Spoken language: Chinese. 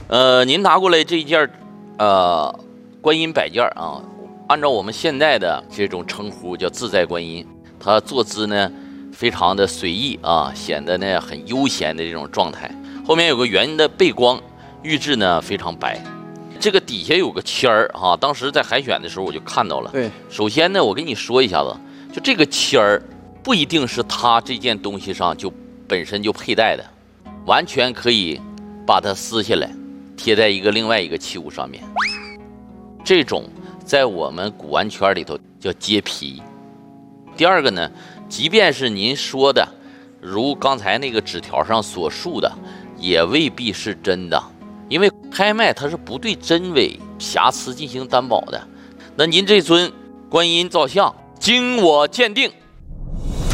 您拿过来这一件观音摆件啊，按照我们现在的这种称呼叫自在观音，它坐姿呢非常的随意啊，显得呢很悠闲的这种状态。后面有个圆的背光，玉质呢非常白。这个底下有个签儿啊，当时在海选的时候我就看到了。 对， 首先呢，我跟你说一下子，就这个签儿不一定是它这件东西上就本身就佩戴的，完全可以把它撕下来，贴在另外一个器物上面。这种在我们古玩圈里头叫接皮。第二个呢，即便是您说的，如刚才那个纸条上所述的，也未必是真的。因为拍卖它是不对真伪瑕疵进行担保的。那您这尊观音造像，经我鉴定，